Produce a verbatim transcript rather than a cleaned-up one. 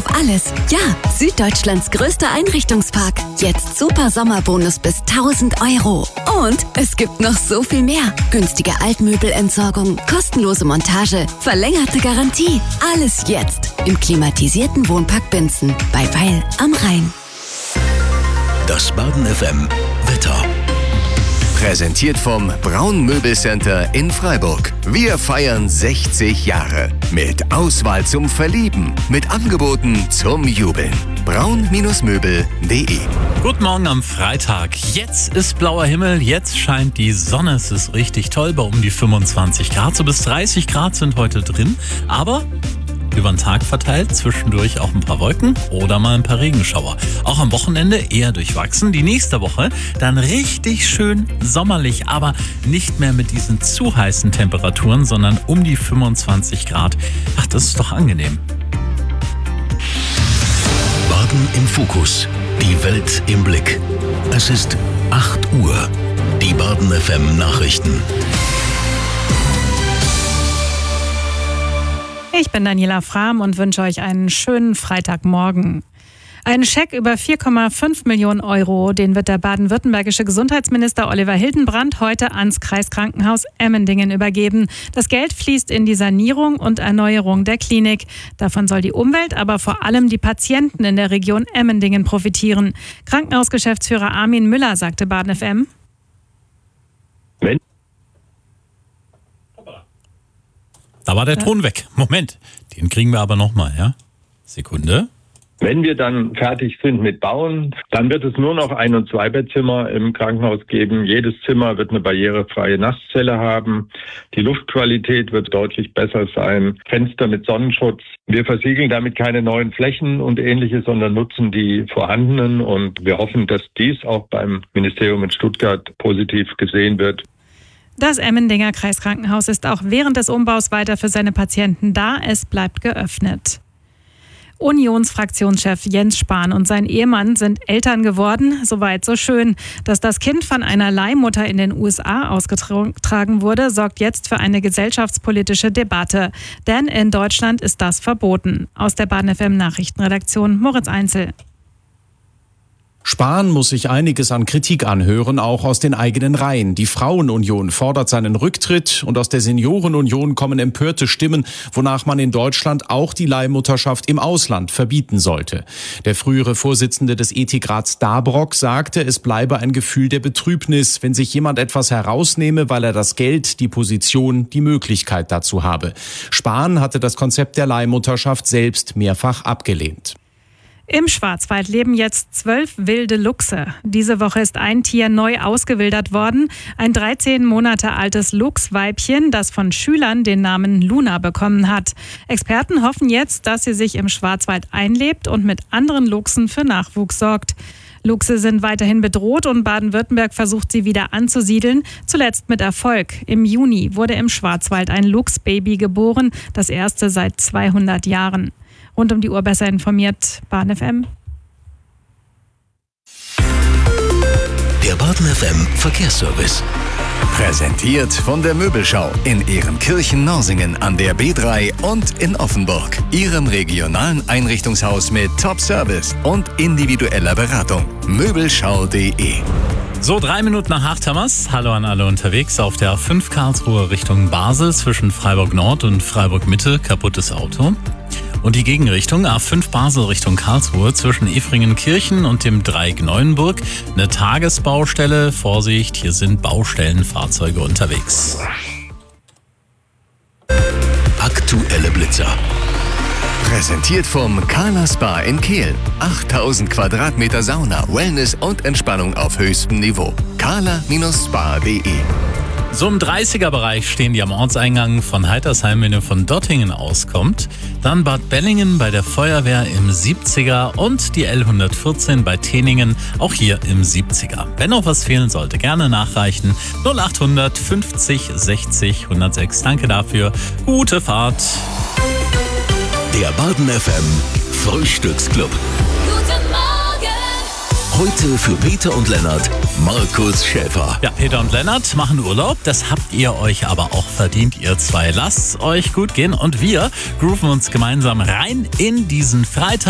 auf alles. Ja, Süddeutschlands größter Einrichtungspark. Jetzt super Sommerbonus bis tausend Euro. Und es gibt noch so viel mehr. Günstige Altmöbelentsorgung, kostenlose Montage, verlängerte Garantie. Alles jetzt im klimatisierten Wohnpark Binzen bei Weil am Rhein. Das Baden F M Wetter. Präsentiert vom Braun Möbelcenter in Freiburg. Wir feiern sechzig Jahre. Mit Auswahl zum Verlieben. Mit Angeboten zum Jubeln. braun Möbel punkt de. Guten Morgen am Freitag. Jetzt ist blauer Himmel, jetzt scheint die Sonne. Es ist richtig toll bei um die fünfundzwanzig Grad. So bis dreißig Grad sind heute drin. Aber über den Tag verteilt, zwischendurch auch ein paar Wolken oder mal ein paar Regenschauer. Auch am Wochenende eher durchwachsen. Die nächste Woche dann richtig schön sommerlich, aber nicht mehr mit diesen zu heißen Temperaturen, sondern um die fünfundzwanzig Grad. Ach, das ist doch angenehm. Baden im Fokus. Die Welt im Blick. Es ist acht Uhr. Die Baden F M Nachrichten. Ich bin Daniela Frahm und wünsche euch einen schönen Freitagmorgen. Ein Scheck über vier Komma fünf Millionen Euro, den wird der baden-württembergische Gesundheitsminister Oliver Hildenbrand heute ans Kreiskrankenhaus Emmendingen übergeben. Das Geld fließt in die Sanierung und Erneuerung der Klinik. Davon soll die Umwelt, aber vor allem die Patienten in der Region Emmendingen profitieren. Krankenhausgeschäftsführer Armin Müller sagte Baden F M. Wenn Da war der Ton weg. Moment, den kriegen wir aber nochmal, ja? Sekunde. Wenn wir dann fertig sind mit Bauen, dann wird es nur noch Ein- und Zweibettzimmer im Krankenhaus geben. Jedes Zimmer wird eine barrierefreie Nasszelle haben. Die Luftqualität wird deutlich besser sein. Fenster mit Sonnenschutz. Wir versiegeln damit keine neuen Flächen und Ähnliches, sondern nutzen die vorhandenen. Und wir hoffen, dass dies auch beim Ministerium in Stuttgart positiv gesehen wird. Das Emmendinger Kreiskrankenhaus ist auch während des Umbaus weiter für seine Patienten da. Es bleibt geöffnet. Unionsfraktionschef Jens Spahn und sein Ehemann sind Eltern geworden. Soweit so schön. Dass das Kind von einer Leihmutter in den U S A ausgetragen wurde, sorgt jetzt für eine gesellschaftspolitische Debatte. Denn in Deutschland ist das verboten. Aus der Baden F M Nachrichtenredaktion Moritz Einzel. Spahn muss sich einiges an Kritik anhören, auch aus den eigenen Reihen. Die Frauenunion fordert seinen Rücktritt und aus der Seniorenunion kommen empörte Stimmen, wonach man in Deutschland auch die Leihmutterschaft im Ausland verbieten sollte. Der frühere Vorsitzende des Ethikrats Dabrock sagte, es bleibe ein Gefühl der Betrübnis, wenn sich jemand etwas herausnehme, weil er das Geld, die Position, die Möglichkeit dazu habe. Spahn hatte das Konzept der Leihmutterschaft selbst mehrfach abgelehnt. Im Schwarzwald leben jetzt zwölf wilde Luchse. Diese Woche ist ein Tier neu ausgewildert worden. Ein dreizehn Monate altes Luchsweibchen, das von Schülern den Namen Luna bekommen hat. Experten hoffen jetzt, dass sie sich im Schwarzwald einlebt und mit anderen Luchsen für Nachwuchs sorgt. Luchse sind weiterhin bedroht und Baden-Württemberg versucht, sie wieder anzusiedeln. Zuletzt mit Erfolg. Im Juni wurde im Schwarzwald ein Luchsbaby geboren, das erste seit zweihundert Jahren. Rund um die Uhr besser informiert, Baden F M. Der Baden F M Verkehrsservice. Präsentiert von der Möbelschau in Ehrenkirchen-Norsingen an der B drei und in Offenburg. Ihrem regionalen Einrichtungshaus mit Top-Service und individueller Beratung. Möbelschau punkt de. So, drei Minuten nach acht haben wir's. Hallo an alle unterwegs auf der A fünf Karlsruhe Richtung Basel zwischen Freiburg Nord und Freiburg Mitte. Kaputtes Auto. Und die Gegenrichtung A fünf Basel Richtung Karlsruhe zwischen Efringenkirchen und dem Dreieck Neuenburg. Eine Tagesbaustelle. Vorsicht, hier sind Baustellenfahrzeuge unterwegs. Aktuelle Blitzer. Präsentiert vom Carla Spa in Kehl. achttausend Quadratmeter Sauna, Wellness und Entspannung auf höchstem Niveau. carla Spa punkt de. So im dreißiger-Bereich stehen die am Ortseingang von Heitersheim, wenn ihr von Dottingen auskommt. Dann Bad Bellingen bei der Feuerwehr im siebziger und die L hundertvierzehn bei Teningen, auch hier im siebziger. Wenn noch was fehlen sollte, gerne nachreichen. null achthundert fünfzig sechzig hundertsechs. Danke dafür. Gute Fahrt. Der Baden F M Frühstücksclub. Guten Morgen! Heute für Peter und Lennart Markus Schäfer. Ja, Peter und Lennart machen Urlaub. Das habt ihr euch aber auch verdient, ihr zwei. Lasst's euch gut gehen und wir grooven uns gemeinsam rein in diesen Freitag.